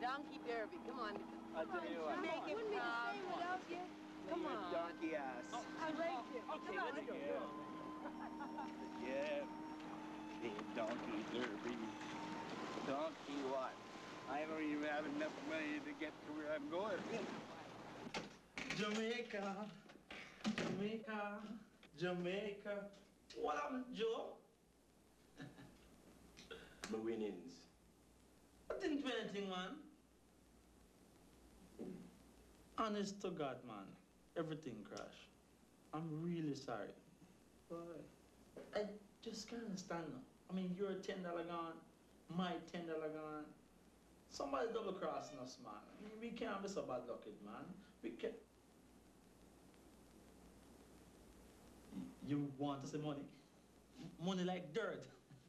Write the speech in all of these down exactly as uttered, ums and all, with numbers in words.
donkey derby. Come on. I'll tell you what. Make it proud. Without you. Come on. Donkey ass. I rape you. Okay, Come on. let's go. Yeah. Hey, donkey derby. Donkey what? I don't even have enough money to get to where I'm going. Jamaica, Jamaica, Jamaica. What happened, Joe? My winnings. I didn't do anything, man. Honest to God, man. Everything crashed. I'm really sorry. But I just can't understand now. I mean, you're ten dollar gone, my ten dollar gone. Somebody double crossing us, man. I mean, we can't be so bad lucky, man. We can't. You want to say money? Money like dirt.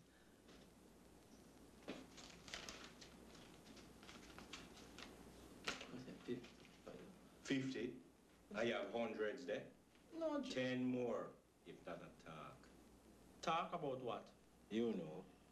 Fifty. I have hundreds there. No, Ten more, if not a talk. talk about what? You know.